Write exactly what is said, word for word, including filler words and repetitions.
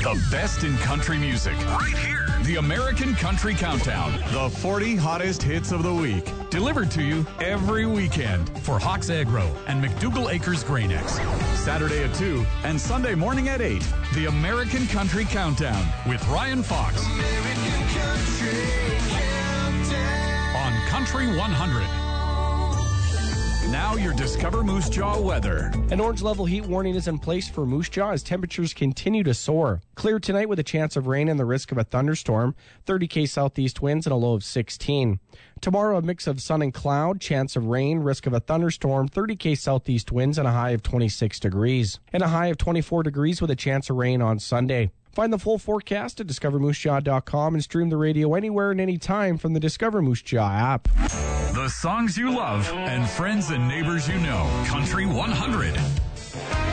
The best in country music. Right here. The American Country Countdown. The forty hottest hits of the week. Delivered to you every weekend for Hawks Agro and McDougall Acres Grain X. Saturday at two and Sunday morning at eight. The American Country Countdown with Ryan Fox. American Country Countdown. On Country one hundred. Now your Discover Moose Jaw weather. An orange level heat warning is in place for Moose Jaw as temperatures continue to soar. Clear tonight with a chance of rain and the risk of a thunderstorm. thirty K southeast winds and a low of sixteen. Tomorrow a mix of sun and cloud, chance of rain, risk of a thunderstorm, thirty K southeast winds and a high of twenty-six degrees. And a high of twenty-four degrees with a chance of rain on Sunday. Find the full forecast at discover moose jaw dot com and stream the radio anywhere and anytime from the Discover Moose Jaw app. The songs you love and friends and neighbors you know. Country one hundred.